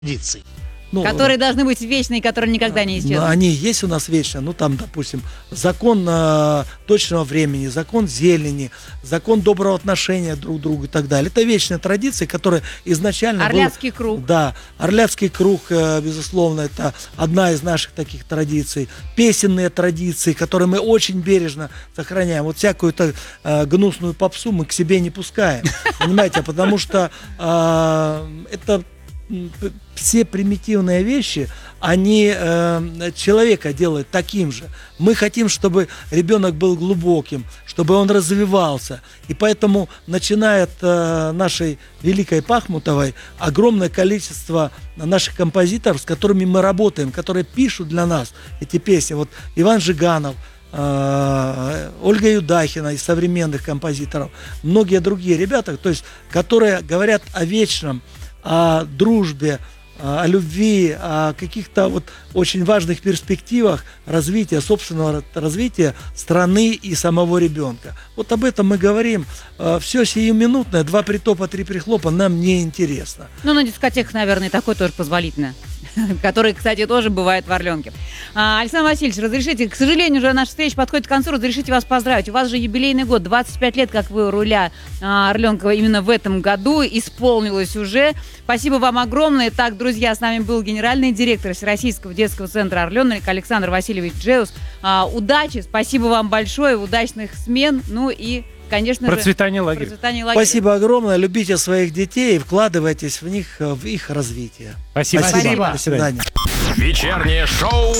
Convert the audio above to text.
традиций. Которые должны быть вечные, которые никогда не исчезнут. Они есть у нас вечно. Ну, там, допустим, закон точного времени, закон зелени, закон доброго отношения друг к другу и так далее. Это вечные традиции, которые изначально... Орляцкий круг. Да, Орляцкий круг, безусловно, это одна из наших таких традиций. Песенные традиции, которые мы очень бережно сохраняем. Вот всякую-то гнусную попсу мы к себе не пускаем. Понимаете, потому что это... Все примитивные вещи, они человека делают таким же. Мы хотим, чтобы ребенок был глубоким, чтобы он развивался. И поэтому, начиная от нашей Великой Пахмутовой, огромное количество наших композиторов, с которыми мы работаем, которые пишут для нас эти песни. Вот Иван Жиганов, Ольга Юдахина из современных композиторов, многие другие ребята, то есть, которые говорят о вечном, о дружбе, о любви, о каких-то вот очень важных перспективах развития, собственного развития страны и самого ребенка. Вот об этом мы говорим. Все сиюминутное, 2 притопа, 3 прихлопа нам не интересно. Ну, на дискотеках, наверное, такое тоже позволительно. Который, кстати, тоже бывает в Орленке. Александр Васильевич, разрешите, к сожалению, уже наша встреча подходит к концу, разрешите вас поздравить. У вас же юбилейный год, 25 лет, как вы у руля Орленка именно в этом году исполнилось уже. Спасибо вам огромное. Так, друзья, с нами был генеральный директор Всероссийского детского центра «Орленок» Александр Васильевич Джеус. Удачи, спасибо вам большое, удачных смен, ну и... Конечно процветание лагеря. Спасибо огромное. Любите своих детей и вкладывайтесь в них, в их развитие. Спасибо. До свидания. Вечернее шоу